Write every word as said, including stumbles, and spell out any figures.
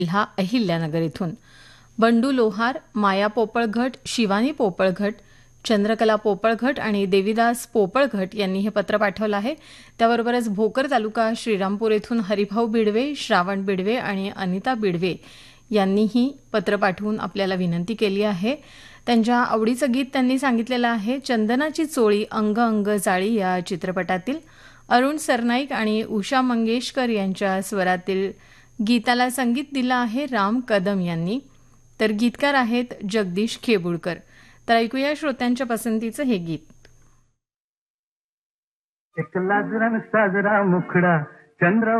जिल्हा अहिल्यानगर इथून बंडू लोहार, माया पोपळघट, शिवानी पोपळघट, चंद्रकला पोपळघट आणि देवीदास पोपळघट यांनी हे पत्र पाठवलं आहे. त्याबरोबरच भोकर तालुका श्रीरामपूर येथून हरिभाऊ बिडवे, श्रावण बिडवे आणि अनिता बिडवे यांनीही पत्र पाठवून आपल्याला विनंती केली आहे. त्यांच्या आवडीचं गीत त्यांनी सांगितलेलं आहे चंदनाची चोळी अंग अंग जाळी या चित्रपटातील अरुण सरनाईक आणि उषा मंगेशकर यांच्या स्वरातील गीताला संगीत दिलं आहे राम कदम यांनी. तर गीतकार आहेत जगदीश खेबुळकर. तर ऐकूया श्रोत्यांच्या पसंतीचं हे गीत. एक लाजरा साजरा मुखडा चंद्र